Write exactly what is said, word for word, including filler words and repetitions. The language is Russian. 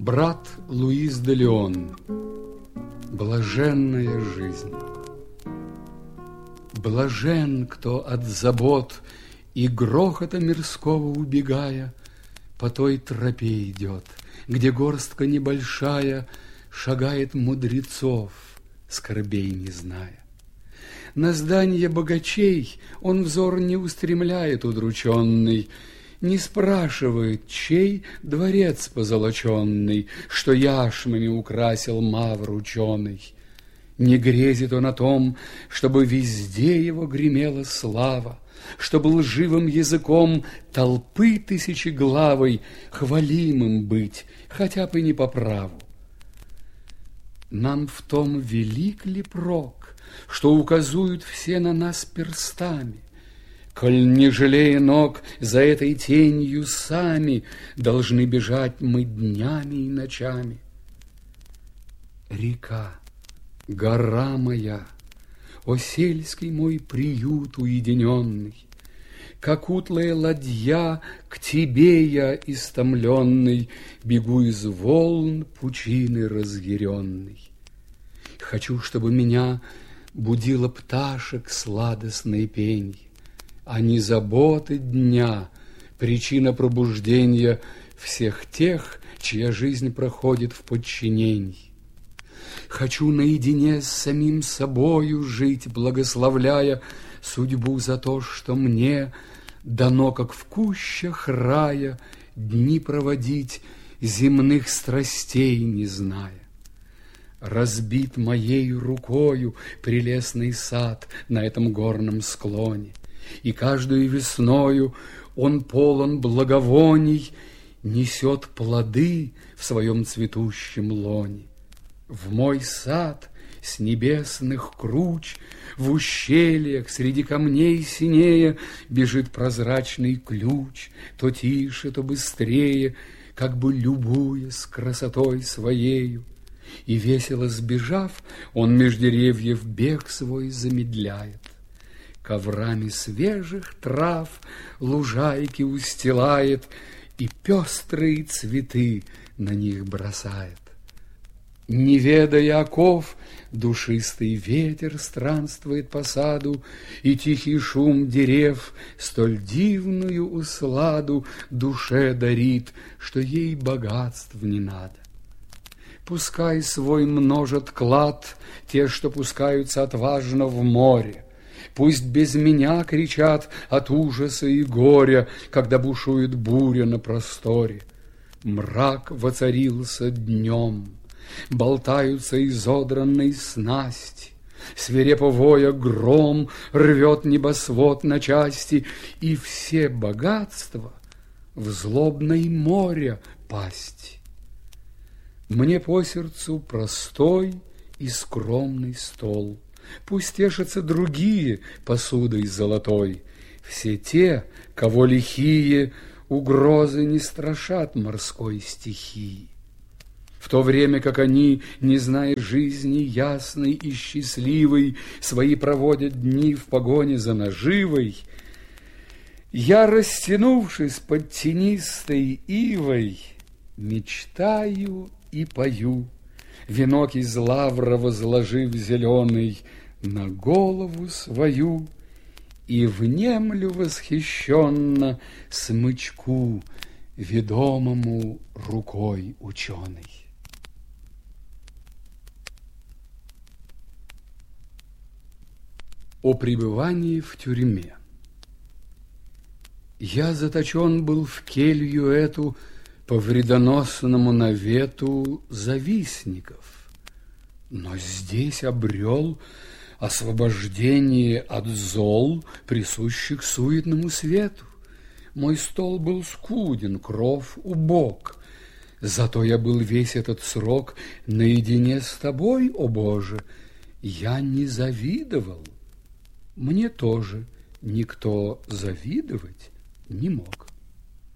Брат Луис де Леон. Блаженная жизнь. Блажен, кто от забот и грохота мирского убегая по той тропе идет, где горстка небольшая шагает мудрецов, скорбей не зная. На здание богачей он взор не устремляет удрученный, не спрашивает, чей дворец позолоченный, что яшмами украсил мавр ученый. Не грезит он о том, чтобы везде его гремела слава, чтобы лживым языком толпы тысячеглавой хвалимым быть, хотя бы не по праву. Нам в том велик ли прок, что указуют все на нас перстами, коль, не жалея ног, за этой тенью сами должны бежать мы днями и ночами? Река, гора моя, о сельский мой приют уединенный, как утлая ладья, к тебе я, истомленный, бегу из волн пучины разъяренной. Хочу, чтобы меня будило пташек сладостное пенье, а не заботы дня, причина пробуждения всех тех, чья жизнь проходит в подчинении. Хочу наедине с самим собою жить, благословляя судьбу за то, что мне дано, как в кущах рая, дни проводить, земных страстей не зная. Разбит моею рукою прелестный сад на этом горном склоне, и каждую весною он полон благовоний, несет плоды в своем цветущем лоне. В мой сад с небесных круч, в ущельях среди камней синея бежит прозрачный ключ, то тише, то быстрее, как бы любуясь красотой своею. И весело сбежав, он меж деревьев бег свой замедляет. Коврами свежих трав лужайки устилает и пестрые цветы на них бросает. Не ведая оков, душистый ветер странствует по саду, и тихий шум дерев столь дивную усладу душе дарит, что ей богатств не надо. Пускай свой множат клад те, что пускаются отважно в море. Пусть без меня кричат от ужаса и горя, когда бушует буря на просторе. Мрак воцарился днем, болтаются изодранные снасти, свирепо воя гром рвет небосвод на части, и все богатства в злобной море пасти. Мне по сердцу простой и скромный стол, пусть тешатся другие посудой золотой. Все те, кого лихие угрозы не страшат морской стихии. В то время как они, не зная жизни ясной и счастливой, свои проводят дни в погоне за наживой, я, растянувшись под тенистой ивой, мечтаю и пою, венок из лавра возложив зеленый на голову свою, и внемлю восхищенно смычку, ведомому рукой ученой. О пребывании в тюрьме. Я заточен был в келью эту по вредоносному навету завистников, но здесь обрел освобождение от зол, присущих суетному свету. Мой стол был скуден, кров убог, зато я был весь этот срок наедине с тобой, о Боже. Я не завидовал, мне тоже никто завидовать не мог.